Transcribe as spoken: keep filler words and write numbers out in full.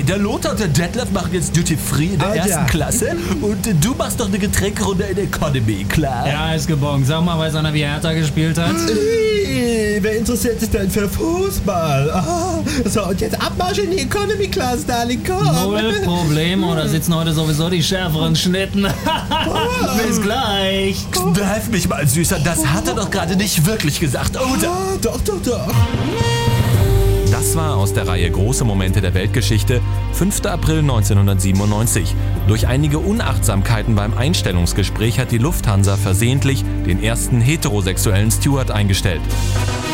der Lothar und der Detlef machen jetzt Duty Free in der Alter. ersten Klasse und äh, du machst doch eine Getränkerunde in Economy, klar? Ja, ist gebongt. Sag mal, weiß einer, wie Hertha gespielt hat? Ih, wer interessiert sich denn für Fußball? Ah, so, und jetzt Abmarsch in die Economy Class, Darling, komm. Null Problemo, da sitzen heute sowieso die schärferen Schnitten. Bis gleich. Kneif mich mal, Süßer, das hat er doch gerade nicht wirklich gesagt, oder? Ah, doch, doch, doch. Das war aus der Reihe Große Momente der Weltgeschichte, fünfter April neunzehnhundertsiebenundneunzig. Durch einige Unachtsamkeiten beim Einstellungsgespräch hat die Lufthansa versehentlich den ersten heterosexuellen Steward eingestellt.